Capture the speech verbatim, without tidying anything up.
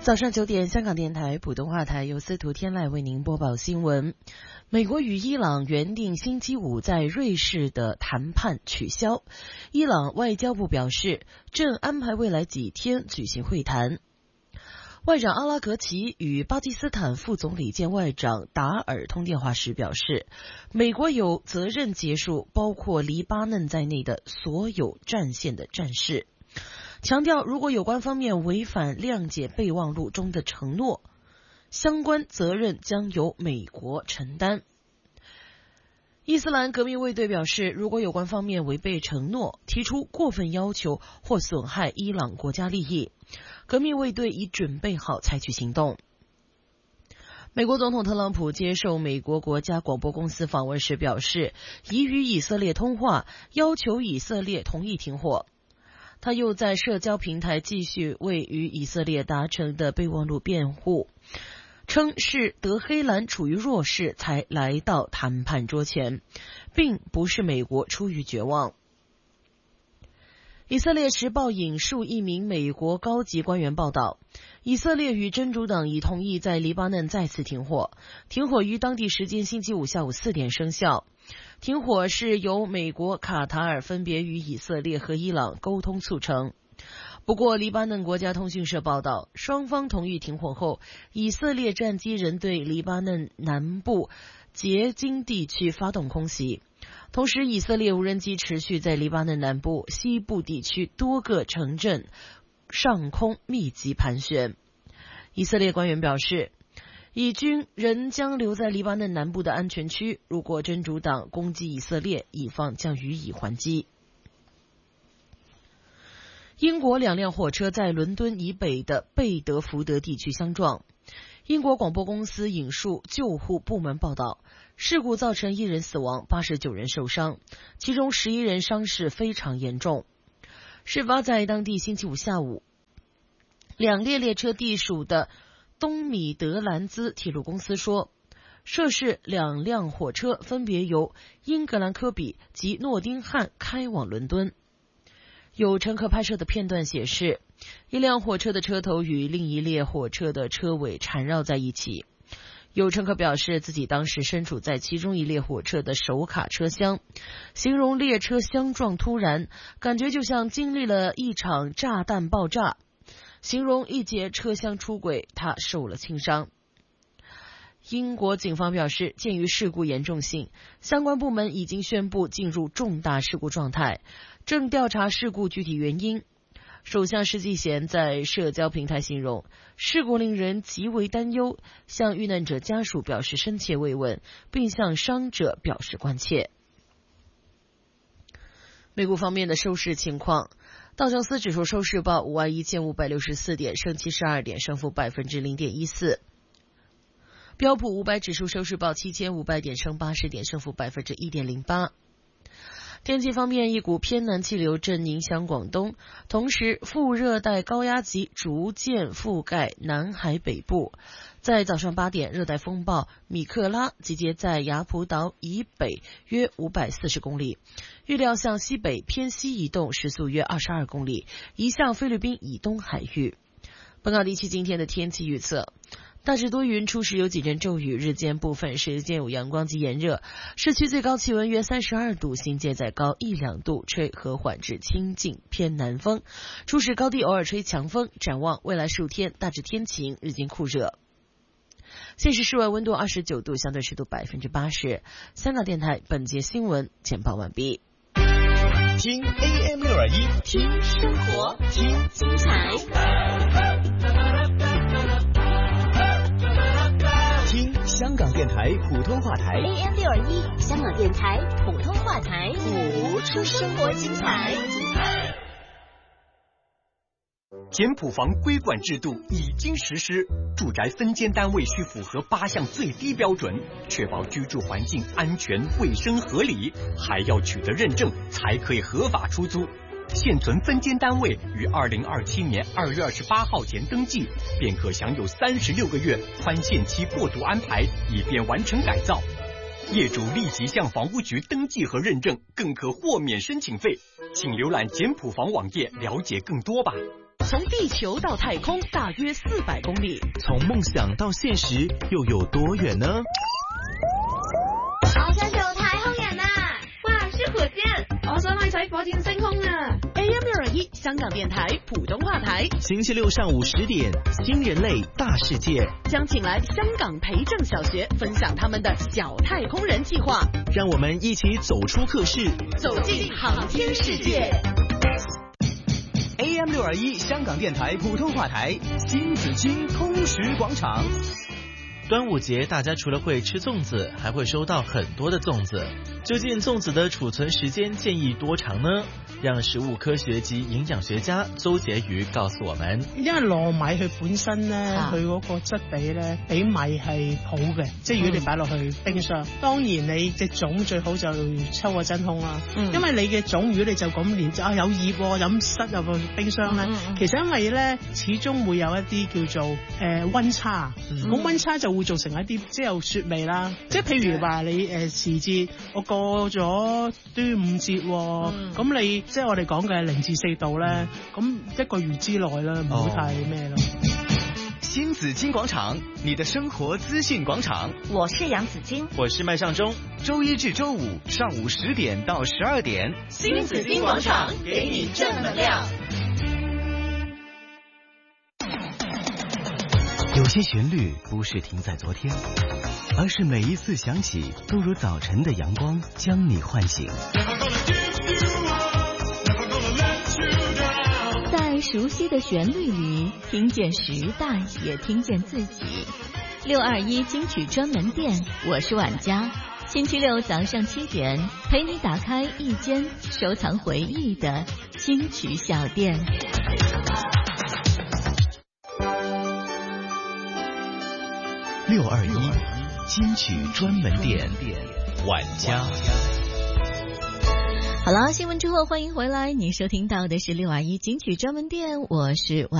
早上九点，香港电台普通话台由司徒天籁为您播报新闻。美国与伊朗原定星期五在瑞士的谈判取消，伊朗外交部表示正安排未来几天举行会谈。外长阿拉格齐与巴基斯坦副总理兼外长达尔通电话时表示，美国有责任结束包括黎巴嫩在内的所有战线的战事，强调如果有关方面违反谅解备忘录中的承诺，相关责任将由美国承担。伊斯兰革命卫队表示，如果有关方面违背承诺，提出过分要求或损害伊朗国家利益，革命卫队已准备好采取行动。美国总统特朗普接受美国国家广播公司访问时表示，已与以色列通话，要求以色列同意停火。他又在社交平台继续为与以色列达成的备忘录辩护，称是德黑兰处于弱势才来到谈判桌前，并不是美国出于绝望。以色列时报引述一名美国高级官员报道，以色列与真主党已同意在黎巴嫩再次停火，停火于当地时间星期五下午四点生效。停火是由美国、卡塔尔分别与以色列和伊朗沟通促成。不过，黎巴嫩国家通讯社报道，双方同意停火后，以色列战机仍对黎巴嫩南部结晶地区发动空袭。同时，以色列无人机持续在黎巴嫩南部、西部地区多个城镇上空密集盘旋。以色列官员表示，以军仍将留在黎巴嫩南部的安全区，如果真主党攻击以色列，以方将予以还击。英国两辆火车在伦敦以北的贝德福德地区相撞。英国广播公司引述救护部门报道，事故造成一人死亡，八十九人受伤，其中十一人伤势非常严重。事发在当地星期五下午，两列列车隶属的东米德兰兹铁路公司说，涉事两辆火车分别由英格兰科比及诺丁汉开往伦敦。有乘客拍摄的片段显示，一辆火车的车头与另一列火车的车尾缠绕在一起。有乘客表示自己当时身处在其中一列火车的首卡车厢，形容列车相撞突然，感觉就像经历了一场炸弹爆炸。形容一节车厢出轨，他受了轻伤。英国警方表示，鉴于事故严重性，相关部门已经宣布进入重大事故状态，正调查事故具体原因。首相施纪贤在社交平台形容，事故令人极为担忧，向遇难者家属表示深切慰问，并向伤者表示关切。美股方面的收市情况，道琼斯指数收市报五万一千五百六十四点，升七十二点，升幅百分之零点一四。标普五百指数收市报七千五百点，升八十点，升幅百分之一点零八。天气方面，一股偏南气流正影响广东，同时副热带高压脊逐渐覆盖南海北部。在早上八点，热带风暴米克拉集结在雅浦岛以北约五百四十公里，预料向西北偏西移动，时速约二十二公里，移向菲律宾以东海域。本港地区今天的天气预测，大致多云，初时有几阵骤雨，日间部分时间有阳光及炎热，市区最高气温约三十二度，新界再高一两度，吹和缓至清劲偏南风，初时高低偶尔吹强风。展望未来数天，大致天晴，日间酷热。现时室外温度二十九度，相对湿度百分之八十。香港电台本节新闻简报完毕。 听 A M 六二一， 听生活，听精彩。 听香港电台普通话台 A M 六二一，香港电台普通话台，谱出生活精彩。 简谱房规管制度已经实施，住宅分间单位需符合八项最低标准，确保居住环境安全、卫生、合理，还要取得认证才可以合法出租。现存分间单位于二零二七年二月二十八号前登记，便可享有三十六个月宽限期过渡安排，以便完成改造。业主立即向房屋局登记和认证，更可豁免申请费。请浏览简谱房网页了解更多吧。 从地球到太空大约四百公里， 从梦想到现实又有多远呢？ 我想做太空人啊！哇，是火箭！我想去睇火箭升空啊 ！A M 六二一香港电台普通话台， 星期六上午十点，新人类大世界将请来香港培正小学分享他们的小太空人计划， 让我们一起走出课室， 走进航天世界。 A M 六二一香港电台普通话台，新紫金通识广场。端午节，大家除了会吃粽子，还会收到很多的粽子。究竟粽子的儲存時間建議多長呢？讓食物科學及營養學家周婕妤告訴我們。 因為糯米佢本身咧，佢嗰個質地咧比米係好嘅，即係如果你擺落去冰箱，嗯、當然你隻粽最好就抽個真空啦。嗯、因為你嘅粽如果你就咁連啊有葉咁塞入個冰箱咧，嗯嗯、其實因為咧始終會有一啲叫做誒、呃、溫差，咁溫、嗯、差就會造成一啲即係有雪味啦。嗯、即係譬如話你誒時節，我過咗端午節，咁、嗯、你即係我哋講嘅零至四度咧，咁、嗯、一個月之內咧唔好太咩咯。 新紫金廣場，你的生活資訊廣場。 我是楊子金， 我是麥尚中。周一至周五上午十點到十二點， 新紫金廣場給你正能量。 有些旋律不是停在昨天，而是每一次響起，都如早晨的陽光將你喚醒。 在熟悉的旋律裏，聽見時代，也聽見自己。六二一金曲專門店，我是婉佳。星期六早上七點，陪你打開一間收藏回憶的金曲小店。 六二一金曲專門店，婉佳。 好了，新聞之後歡迎回來，你收聽到的是六二一金曲專門店，我是婉